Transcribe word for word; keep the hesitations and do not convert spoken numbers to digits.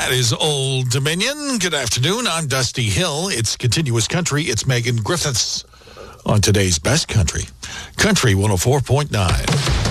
That is Old Dominion. Good afternoon. I'm Dusty Hill. It's Continuous Country. It's Megan Griffiths on today's Best Country. Country one oh four point nine.